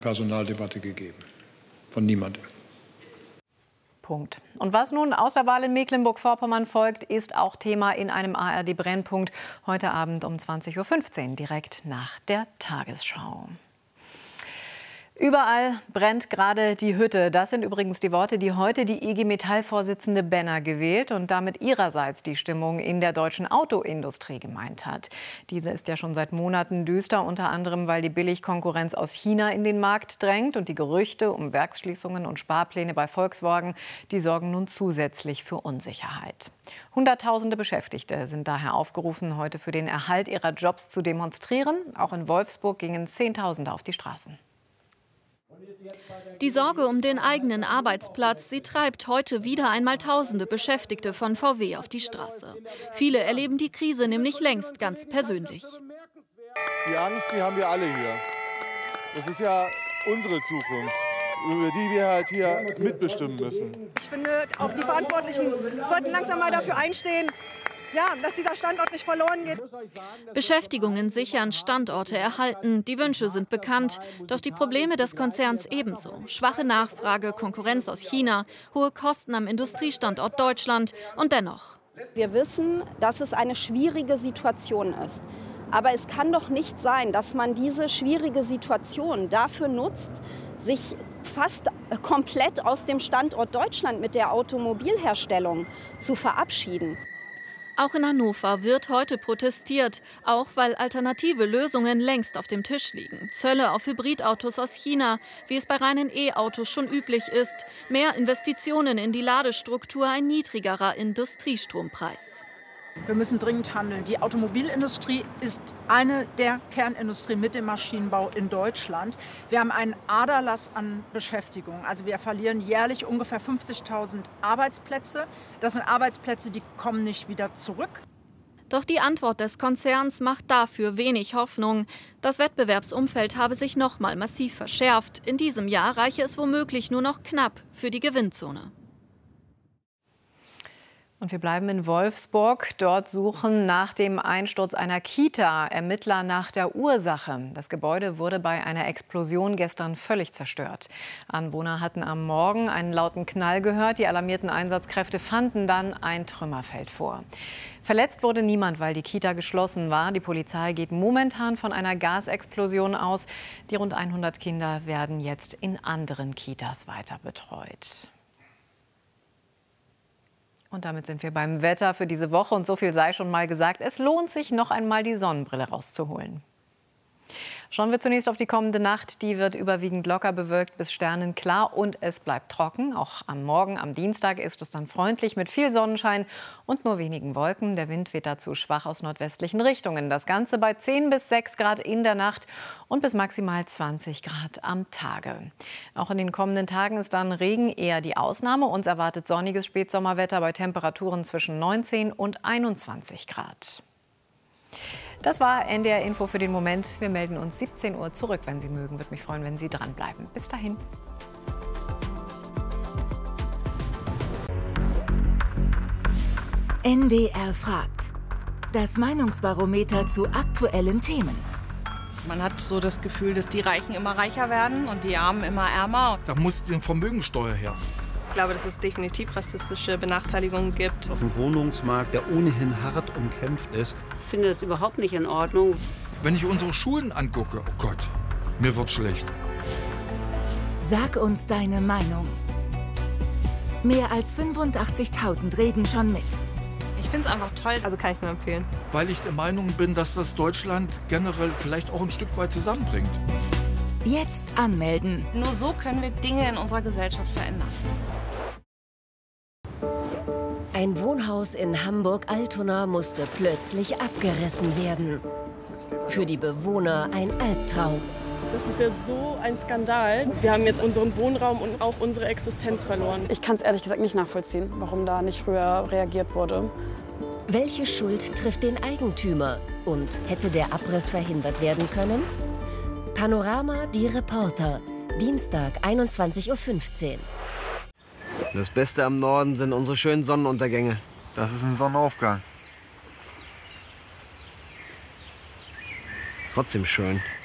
Personaldebatte gegeben. Von niemandem. Punkt. Und was nun aus der Wahl in Mecklenburg-Vorpommern folgt, ist auch Thema in einem ARD-Brennpunkt heute Abend um 20:15 Uhr, direkt nach der Tagesschau. Überall brennt gerade die Hütte. Das sind übrigens die Worte, die heute die IG Metall-Vorsitzende Benner gewählt und damit ihrerseits die Stimmung in der deutschen Autoindustrie gemeint hat. Diese ist ja schon seit Monaten düster, unter anderem, weil die Billigkonkurrenz aus China in den Markt drängt. Und die Gerüchte um Werksschließungen und Sparpläne bei Volkswagen, die sorgen nun zusätzlich für Unsicherheit. Hunderttausende Beschäftigte sind daher aufgerufen, heute für den Erhalt ihrer Jobs zu demonstrieren. Auch in Wolfsburg gingen Zehntausende auf die Straßen. Die Sorge um den eigenen Arbeitsplatz, sie treibt heute wieder einmal Tausende Beschäftigte von VW auf die Straße. Viele erleben die Krise nämlich längst ganz persönlich. Die Angst, die haben wir alle hier. Das ist ja unsere Zukunft, über die wir halt hier mitbestimmen müssen. Ich finde, auch die Verantwortlichen sollten langsam mal dafür einstehen, ja, dass dieser Standort nicht verloren geht. Beschäftigungen sichern, Standorte erhalten. Die Wünsche sind bekannt. Doch die Probleme des Konzerns ebenso. Schwache Nachfrage, Konkurrenz aus China, hohe Kosten am Industriestandort Deutschland. Und dennoch. Wir wissen, dass es eine schwierige Situation ist. Aber es kann doch nicht sein, dass man diese schwierige Situation dafür nutzt, sich fast komplett aus dem Standort Deutschland mit der Automobilherstellung zu verabschieden. Auch in Hannover wird heute protestiert, auch weil alternative Lösungen längst auf dem Tisch liegen. Zölle auf Hybridautos aus China, wie es bei reinen E-Autos schon üblich ist. Mehr Investitionen in die Ladestruktur, ein niedrigerer Industriestrompreis. Wir müssen dringend handeln. Die Automobilindustrie ist eine der Kernindustrien mit dem Maschinenbau in Deutschland. Wir haben einen Aderlass an Beschäftigung. Also wir verlieren jährlich ungefähr 50.000 Arbeitsplätze. Das sind Arbeitsplätze, die kommen nicht wieder zurück. Doch die Antwort des Konzerns macht dafür wenig Hoffnung. Das Wettbewerbsumfeld habe sich noch mal massiv verschärft. In diesem Jahr reiche es womöglich nur noch knapp für die Gewinnzone. Und wir bleiben in Wolfsburg. Dort suchen nach dem Einsturz einer Kita Ermittler nach der Ursache. Das Gebäude wurde bei einer Explosion gestern völlig zerstört. Anwohner hatten am Morgen einen lauten Knall gehört. Die alarmierten Einsatzkräfte fanden dann ein Trümmerfeld vor. Verletzt wurde niemand, weil die Kita geschlossen war. Die Polizei geht momentan von einer Gasexplosion aus. Die rund 100 Kinder werden jetzt in anderen Kitas weiter betreut. Und damit sind wir beim Wetter für diese Woche. Und so viel sei schon mal gesagt, es lohnt sich, noch einmal die Sonnenbrille rauszuholen. Schauen wir zunächst auf die kommende Nacht. Die wird überwiegend locker bewölkt bis sternenklar und es bleibt trocken. Auch am Morgen, am Dienstag, ist es dann freundlich mit viel Sonnenschein und nur wenigen Wolken. Der Wind weht dazu schwach aus nordwestlichen Richtungen. Das Ganze bei 10 bis 6 Grad in der Nacht und bis maximal 20 Grad am Tage. Auch in den kommenden Tagen ist dann Regen eher die Ausnahme. Uns erwartet sonniges Spätsommerwetter bei Temperaturen zwischen 19 und 21 Grad. Das war NDR Info für den Moment. Wir melden uns 17 Uhr zurück, wenn Sie mögen. Würde mich freuen, wenn Sie dranbleiben. Bis dahin. NDR fragt. Das Meinungsbarometer zu aktuellen Themen. Man hat so das Gefühl, dass die Reichen immer reicher werden und die Armen immer ärmer. Da muss die Vermögensteuer her. Ich glaube, dass es definitiv rassistische Benachteiligungen gibt. Auf dem Wohnungsmarkt, der ohnehin hart umkämpft ist. Ich finde das überhaupt nicht in Ordnung. Wenn ich unsere Schulen angucke, oh Gott, mir wird schlecht. Sag uns deine Meinung. Mehr als 85.000 reden schon mit. Ich finde es einfach toll, also kann ich nur empfehlen. Weil ich der Meinung bin, dass das Deutschland generell vielleicht auch ein Stück weit zusammenbringt. Jetzt anmelden. Nur so können wir Dinge in unserer Gesellschaft verändern. Ein Wohnhaus in Hamburg-Altona musste plötzlich abgerissen werden. Für die Bewohner ein Albtraum. Das ist ja so ein Skandal. Wir haben jetzt unseren Wohnraum und auch unsere Existenz verloren. Ich kann es ehrlich gesagt nicht nachvollziehen, warum da nicht früher reagiert wurde. Welche Schuld trifft den Eigentümer? Und hätte der Abriss verhindert werden können? Panorama, die Reporter. Dienstag, 21:15 Uhr. Das Beste am Norden sind unsere schönen Sonnenuntergänge. Das ist ein Sonnenaufgang. Trotzdem schön.